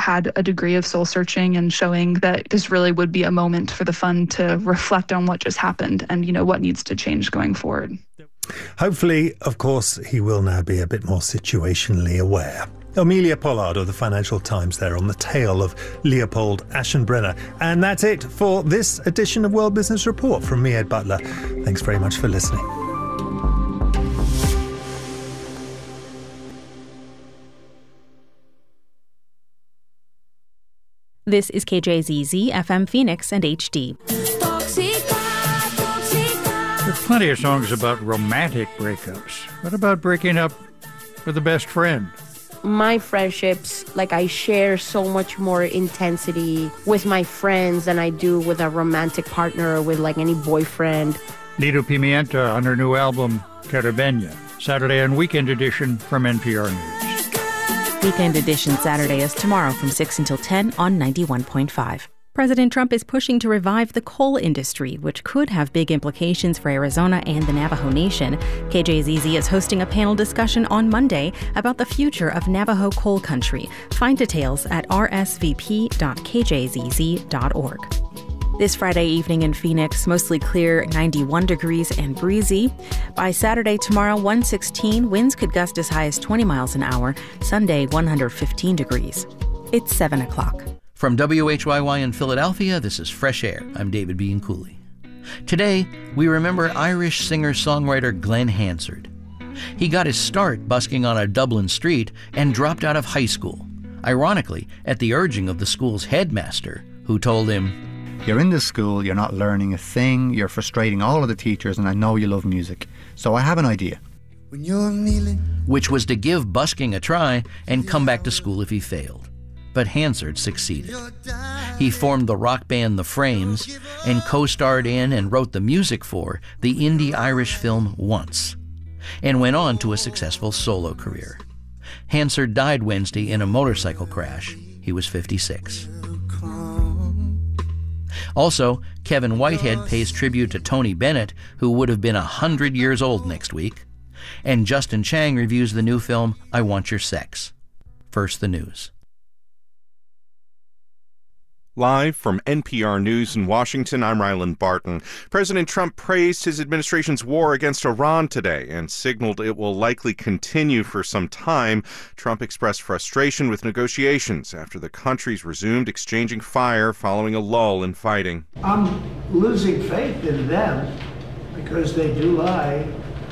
had a degree of soul searching and showing that this really would be a moment for the fund to reflect on what just happened and, what needs to change going forward. Hopefully, of course, he will now be a bit more situationally aware. Amelia Pollard of the Financial Times there on the tale of Leopold Aschenbrenner. And that's it for this edition of World Business Report from me, Ed Butler. Thanks very much for listening. This is KJZZ, FM Phoenix, and HD. There's plenty of songs about romantic breakups. What about breaking up with a best friend? My friendships, I share so much more intensity with my friends than I do with a romantic partner or with any boyfriend. Nido Pimienta on her new album, Caribeña. Saturday and Weekend Edition from NPR News. Weekend Edition Saturday is tomorrow from 6 until 10 on 91.5. President Trump is pushing to revive the coal industry, which could have big implications for Arizona and the Navajo Nation. KJZZ is hosting a panel discussion on Monday about the future of Navajo coal country. Find details at rsvp.kjzz.org. This Friday evening in Phoenix, mostly clear, 91 degrees and breezy. By Saturday tomorrow, 116, winds could gust as high as 20 miles an hour. Sunday, 115 degrees. It's 7 o'clock. From WHYY in Philadelphia, this is Fresh Air. I'm David Bianculli. Today, we remember Irish singer-songwriter Glenn Hansard. He got his start busking on a Dublin street and dropped out of high school, ironically, at the urging of the school's headmaster, who told him, "You're in this school, you're not learning a thing, you're frustrating all of the teachers, and I know you love music, so I have an idea." When you're kneeling, which was to give busking a try and come back to school if he failed. But Hansard succeeded. He formed the rock band The Frames and co-starred in and wrote the music for the indie Irish film Once, and went on to a successful solo career. Hansard died Wednesday in a motorcycle crash. He was 56. Also, Kevin Whitehead pays tribute to Tony Bennett, who would have been 100 years old next week. And Justin Chang reviews the new film I Want Your Sex. First, the news. Live from NPR News in Washington, I'm Ryland Barton. President Trump praised his administration's war against Iran today and signaled it will likely continue for some time. Trump expressed frustration with negotiations after the countries resumed exchanging fire following a lull in fighting. I'm losing faith in them because they do lie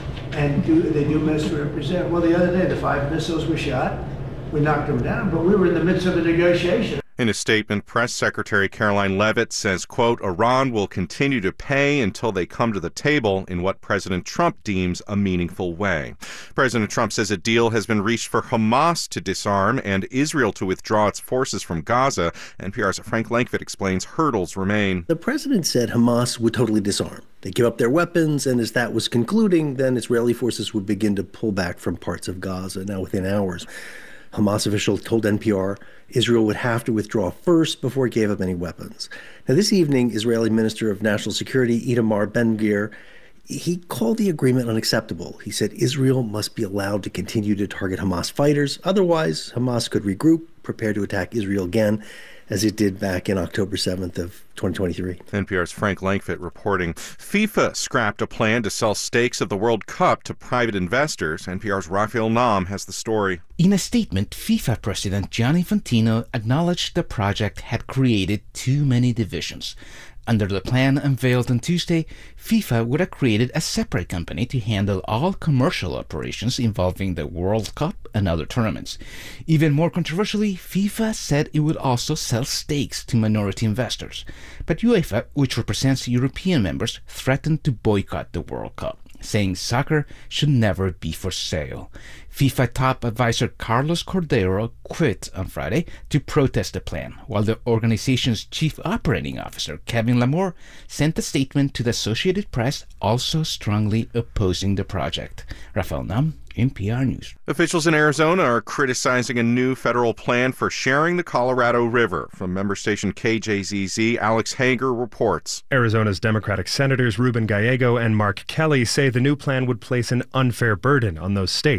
and they do misrepresent. Well, the other day, the 5 missiles were shot. We knocked them down, but we were in the midst of a negotiation. In a statement, Press Secretary Caroline Leavitt says, quote, Iran will continue to pay until they come to the table in what President Trump deems a meaningful way. President Trump says a deal has been reached for Hamas to disarm and Israel to withdraw its forces from Gaza. NPR's Frank Langfitt explains hurdles remain. The president said Hamas would totally disarm. They give up their weapons, and as that was concluding, then Israeli forces would begin to pull back from parts of Gaza, now within hours. Hamas official told NPR Israel would have to withdraw first before it gave up any weapons. Now, this evening, Israeli Minister of National Security Itamar Ben-Gvir, he called the agreement unacceptable. He said Israel must be allowed to continue to target Hamas fighters. Otherwise, Hamas could regroup, prepare to attack Israel again, as it did back in October 7th of 2023. NPR's Frank Langfitt reporting. FIFA scrapped a plan to sell stakes of the World Cup to private investors. NPR's Raphael Nam has the story. In a statement, FIFA President Gianni Infantino acknowledged the project had created too many divisions. Under the plan unveiled on Tuesday, FIFA would have created a separate company to handle all commercial operations involving the World Cup and other tournaments. Even more controversially, FIFA said it would also sell stakes to minority investors. But UEFA, which represents European members, threatened to boycott the World Cup, saying soccer should never be for sale. FIFA top advisor Carlos Cordero quit on Friday to protest the plan, while the organization's chief operating officer, Kevin Lamore, sent a statement to the Associated Press also strongly opposing the project. Rafael Nam, NPR News. Officials in Arizona are criticizing a new federal plan for sharing the Colorado River. From member station KJZZ, Alex Hager reports. Arizona's Democratic Senators Ruben Gallego and Mark Kelly say the new plan would place an unfair burden on those states.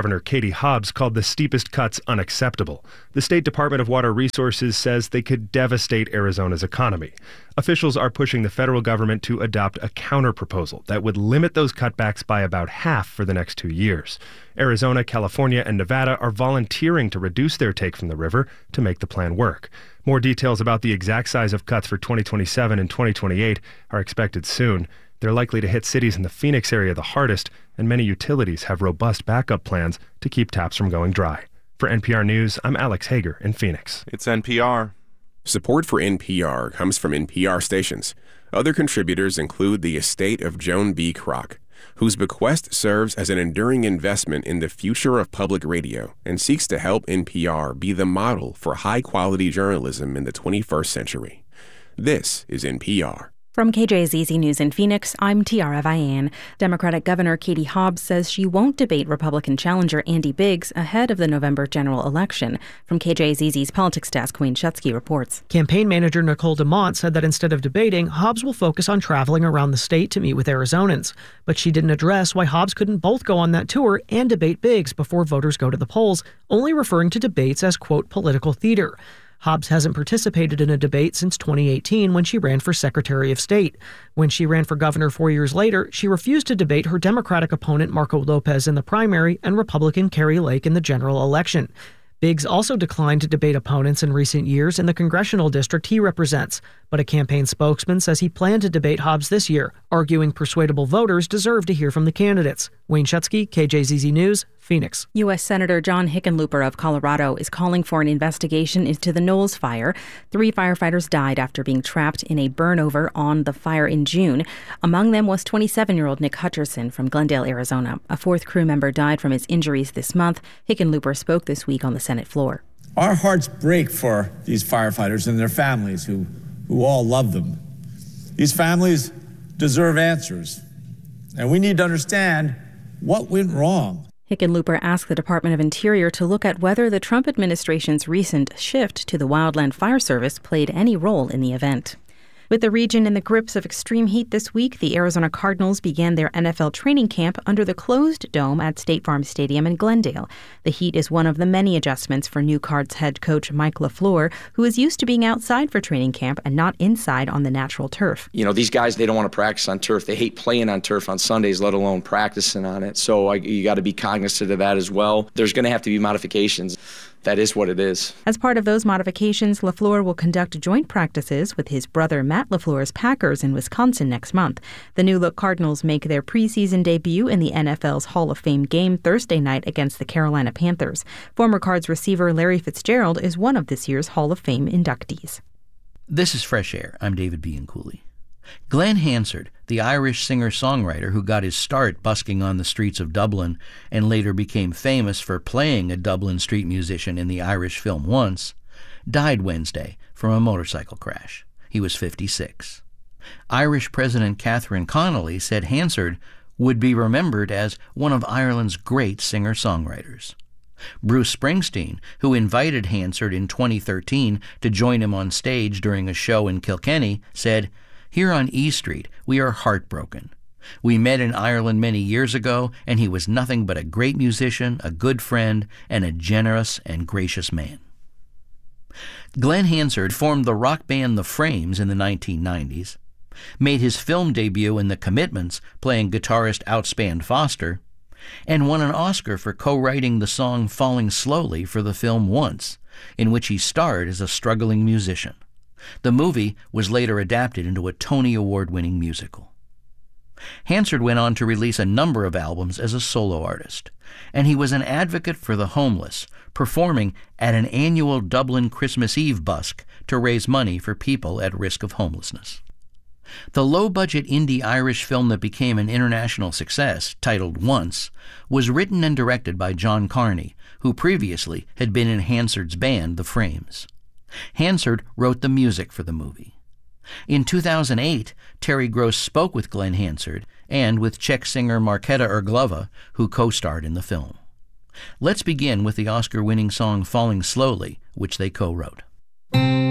Governor Katie Hobbs called the steepest cuts unacceptable. The State Department of Water Resources says they could devastate Arizona's economy. Officials are pushing the federal government to adopt a counterproposal that would limit those cutbacks by about half for the next 2 years. Arizona, California, and Nevada are volunteering to reduce their take from the river to make the plan work. More details about the exact size of cuts for 2027 and 2028 are expected soon. They're likely to hit cities in the Phoenix area the hardest, and many utilities have robust backup plans to keep taps from going dry. For NPR News, I'm Alex Hager in Phoenix. It's NPR. Support for NPR comes from NPR stations. Other contributors include the estate of Joan B. Kroc, whose bequest serves as an enduring investment in the future of public radio and seeks to help NPR be the model for high-quality journalism in the 21st century. This is NPR. From KJZZ News in Phoenix, I'm Tiara Vian. Democratic Governor Katie Hobbs says she won't debate Republican challenger Andy Biggs ahead of the November general election. From KJZZ's politics desk, Wayne Shutsky reports. Campaign manager Nicole DeMont said that instead of debating, Hobbs will focus on traveling around the state to meet with Arizonans. But she didn't address why Hobbs couldn't both go on that tour and debate Biggs before voters go to the polls, only referring to debates as, quote, political theater. Hobbs hasn't participated in a debate since 2018 when she ran for Secretary of State. When she ran for governor 4 years later, she refused to debate her Democratic opponent Marco Lopez in the primary and Republican Kari Lake in the general election. Biggs also declined to debate opponents in recent years in the congressional district he represents, but a campaign spokesman says he planned to debate Hobbs this year, arguing persuadable voters deserve to hear from the candidates. Wayne Shutsky, KJZZ News, Phoenix. U.S. Senator John Hickenlooper of Colorado is calling for an investigation into the Knowles fire. 3 firefighters died after being trapped in a burnover on the fire in June. Among them was 27-year-old Nick Hutcherson from Glendale, Arizona. A 4th crew member died from his injuries this month. Hickenlooper spoke this week on the Senate floor. Our hearts break for these firefighters and their families who all love them. These families deserve answers, and we need to understand what went wrong. Hickenlooper asked the Department of Interior to look at whether the Trump administration's recent shift to the Wildland Fire Service played any role in the event. With the region in the grips of extreme heat this week, the Arizona Cardinals began their NFL training camp under the closed dome at State Farm Stadium in Glendale. The heat is one of the many adjustments for new Cards head coach Mike LaFleur, who is used to being outside for training camp and not inside on the natural turf. You know, these guys, they don't want to practice on turf. They hate playing on turf on Sundays, let alone practicing on it. So you got to be cognizant of that as well. There's going to have to be modifications. That is what it is. As part of those modifications, LaFleur will conduct joint practices with his brother Matt LaFleur's Packers in Wisconsin next month. The new-look Cardinals make their preseason debut in the NFL's Hall of Fame game Thursday night against the Carolina Panthers. Former Cards receiver Larry Fitzgerald is one of this year's Hall of Fame inductees. This is Fresh Air. I'm David Bianculli. Glenn Hansard, the Irish singer-songwriter who got his start busking on the streets of Dublin and later became famous for playing a Dublin street musician in the Irish film Once, died Wednesday from a motorcycle crash. He was 56. Irish President Catherine Connolly said Hansard would be remembered as one of Ireland's great singer-songwriters. Bruce Springsteen, who invited Hansard in 2013 to join him on stage during a show in Kilkenny, said, "Here on E Street, we are heartbroken. We met in Ireland many years ago, and he was nothing but a great musician, a good friend, and a generous and gracious man." Glenn Hansard formed the rock band The Frames in the 1990s, made his film debut in The Commitments playing guitarist Outspan Foster, and won an Oscar for co-writing the song Falling Slowly for the film Once, in which he starred as a struggling musician. The movie was later adapted into a Tony Award-winning musical. Hansard went on to release a number of albums as a solo artist, and he was an advocate for the homeless, performing at an annual Dublin Christmas Eve busk to raise money for people at risk of homelessness. The low-budget indie Irish film that became an international success, titled Once, was written and directed by John Carney, who previously had been in Hansard's band, The Frames. Hansard wrote the music for the movie. In 2008, Terry Gross spoke with Glenn Hansard and with Czech singer Markéta Irglová, who co-starred in the film. Let's begin with the Oscar-winning song Falling Slowly, which they co-wrote.